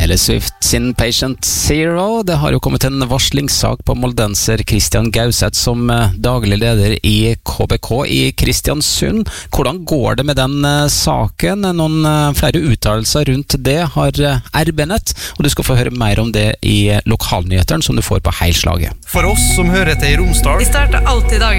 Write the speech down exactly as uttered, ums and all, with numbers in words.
Taylor Swift sin Patient Zero. Det har jo kommet en varslingssak på moldenser Christian Gauseth som daglig leder i K B K i Kristiansund. Hvordan går det med den saken? Noen flere uttalelser rundt det har R B Nett, og du skal få høre mer om det i lokalnyheteren som du får på heilslaget. For oss som hører til i Romsdal, vi starter alltid dagen